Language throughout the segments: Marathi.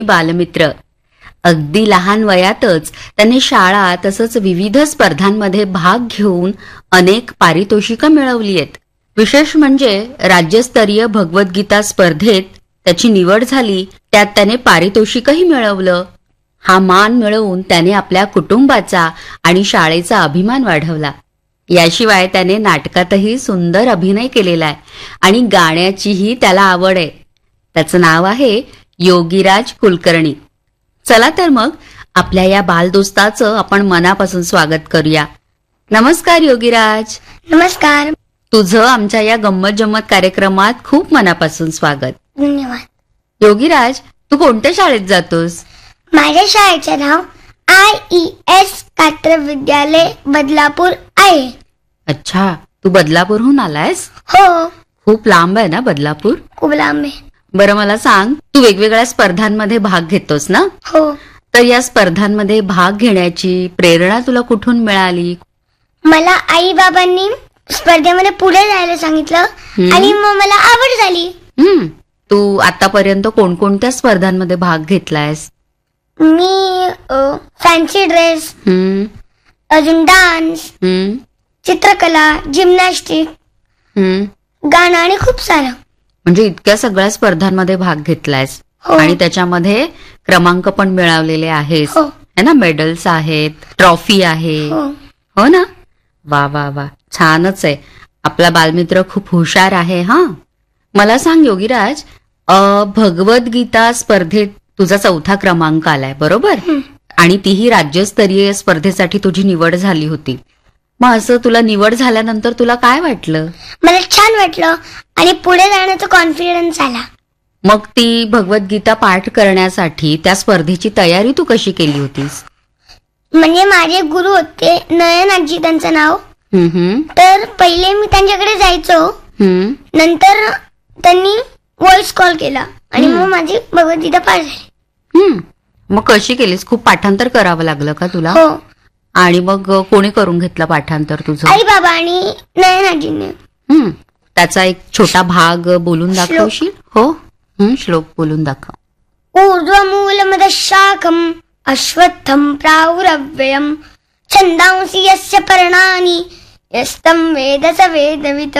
बालमित्र. अगदी लहान वयातच त्याने शाळा तसंच विविध स्पर्धांमध्ये भाग घेऊन अनेक पारितोषिकं मिळवली आहेत. विशेष म्हणजे राज्यस्तरीय भगवद्गीता स्पर्धेत त्याची निवड झाली, त्यात त्याने पारितोषिकही मिळवलं. हा मान मिळवून त्याने आपल्या कुटुंबाचा आणि शाळेचा अभिमान वाढवला. याशिवाय त्याने नाटकातही सुंदर अभिनय केलेला आहे आणि गाण्याचीही त्याला आवड आहे. त्याचं नाव आहे योगीराज कुलकर्णी. चला तर मग आपल्या या बालदोस्ताचं आपण मनापासून स्वागत करूया. नमस्कार योगीराज. नमस्कार. तुझं आमच्या या गंमत जम्मत कार्यक्रमात खूप मनापासून स्वागत. धन्यवाद. योगीराज, तू कोणत्या शाळेत जातोस? माझ्या शाळेचे नाव IES कात्र विद्यालय बदलापूर आहे. अच्छा, तू बदलापूरहून आलायस? हो. खूप लांब आहे ना बदलापूर? खूप लांब आहे. बरं, मला सांग, तू वेगवेगळ्या स्पर्धांमध्ये भाग घेतोस ना? हो. तर या स्पर्धांमध्ये भाग घेण्याची प्रेरणा तुला कुठून मिळाली? मला आई बाबांनी स्पर्धेमध्ये पुढे जायला सांगितलं आणि मग मला आवड झाली. तू आतापर्यंत कोणकोणत्या स्पर्धांमध्ये भाग घेतलायस? मी फॅन्सी ड्रेस, अजून डान्स, चित्रकला, जिम्नॅस्टिक, गाणं आणि खूप सारं. म्हणजे इतक्या सगळ्या स्पर्धांमध्ये भाग घेतलायस आणि त्याच्यामध्ये क्रमांक पण मिळवलेले आहेस, है ना? मेडल्स आहेत, ट्रॉफी आहे, हो ना? वा वा वा, छानच आहे. आपला बालमित्र खूप हुशार आहे. हा, मला सांग योगीराज, भगवद्गीता स्पर्धेत तुझा 4था क्रमांक आलाय, बरोबर? आणि तीही राज्यस्तरीय स्पर्धेसाठी तुझी निवड झाली होती. मग असं तुला निवड झाल्यानंतर तुला काय वाटलं? मला छान वाटलं आणि पुढे जाण्याचा कॉन्फिडन्स आला. मग ती भगवद्गीता पाठ करण्यासाठी त्या स्पर्धेची तयारी तू कशी केली होतीस? म्हणजे माझे गुरु होते, नयन आजी त्यांचं नाव. तर पहिले मी त्यांच्याकडे जायचो, नंतर त्यांनी व्हॉइस कॉल केला आणि मग माझी भगवद्गीता पाठ झाली. मग कशी केलीस? खूप पाठांतर करावं लागलं का तुला? हो. आणि मग कोणी करून घेतलं पाठांतर तुझं? आई बाबा आणि नयन आजीने. त्याचा एक छोटा भाग बोलून दाखवशील? हो, श्लोक बोलून दाखव. ऊर्ध्वमूलमद शाखम अश्वत्थम प्रावुरव्ययम छंदांसी यस्य पर्णानि यस्तं वेद स वेदवित्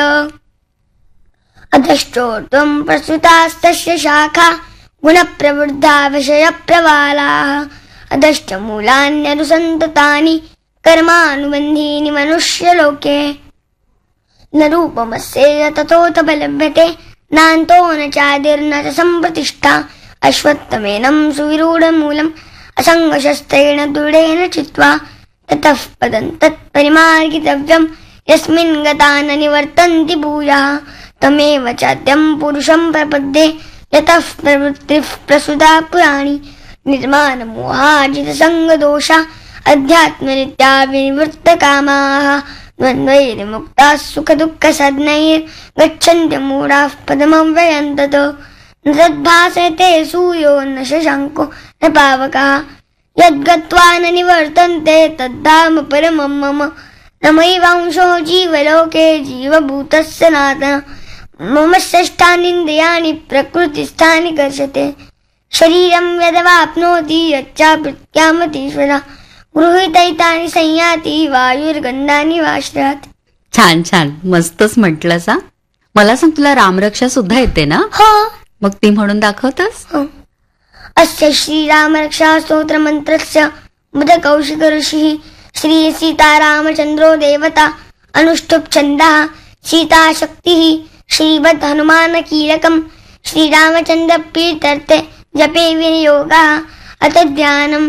अधश्चोर्ध्वं प्रसुतास्तस्य शाखा गुणप्रवृद्धा विषयप्रवालाः अधश्चमूलान्यनुसन्ततानि कर्मानुबन्धीनि मनुष्यलोके न रूपमस्येह ततोऽतपलभ्यते नान्तो न चादिर्न च सम्प्रतिष्ठा अश्वत्थमेनं सुविरूढमूलम् असङ्गशस्त्रेण दृढेन चित्वा ततः पदं तत्परिमार्गितव्यं यस्मिन् गता न निवर्तन्ति भूयः तमेव चाद्यं पुरुषं प्रपद्ये यतः प्रवृत्तिः प्रसुता पुराणी निर्माणमोहाजितसङ्गदोषा अध्यात्मनित्या विनिवृत्तकामाः द्वन्द्वैर्मुक्ताः सुखदुःखसाधनैर्गच्छन्त्यमूढाः पदमव्ययं ततो न तद्भासते सूर्यो न शशाङ्को न पावकः यद्गत्वा न निवर्तन्ते तद्धाम परमं मम न मयिवांशो जीवलोके जीवभूतः सनातनः मम षष्ठानीन्द्रियाणि प्रकृतिस्थानि कर्षते शरीरं यदवाप्नोति यच्चाप्युत्क्रामतीश्वरः गृहीतैतानि संयाति वायुर्गन्धानि वाश्रयात्. छान छान, मस्तच म्हटलंस. मला सांग, तुला रामरक्षा सुद्धा येते ना? हो. मग ती म्हणून दाखवतस? अस्य श्रीरामरक्षा स्तोत्र मंत्रस्य बुध कौशिक ऋषिः श्री सीतारामचंद्रो देवता अनुष्ठुप छन्दः सीता शक्तिः श्रीवद् हनुमान कीलकम् श्रीरामचंद्र प्रीत्यर्थे जपे विनियोगः अथ ध्यानम्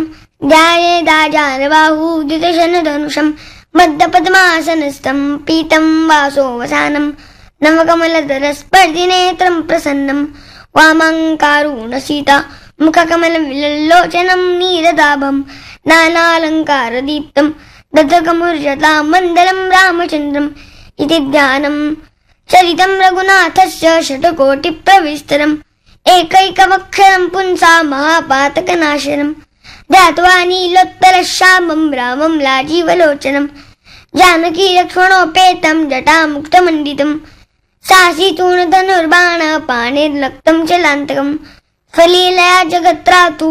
ध्यायेदाजानबाहुदितशनधनुषम् बद्धपद्मासनस्थम् पीतं वासोवसानम् नवकमलधरस्पर्धिनेत्रम् प्रसन्नम् वामङ्कारुण सीता मुखकमलविलल्लोचनम् नीरदाभम् नानालङ्कारदीप्तम् दधकमुर्जताम् मण्डलम् रामचन्द्रम् इति ध्यानम् चरितम् रघुनाथस्य षट्कोटिप्रविस्तरम् एकैकमक्षरम् पुंसा महापातकनाशनम् ध्यात्वा नीलोत्पलश्यामम् रामम् लाजीवलोचनम् जानकी लक्ष्मणोपेतम् जटामुक्तमण्डितम् सासीतूणधनुर्बाण पाणिर्लक्तम् चलान्तकम् फलीला जगत राहतू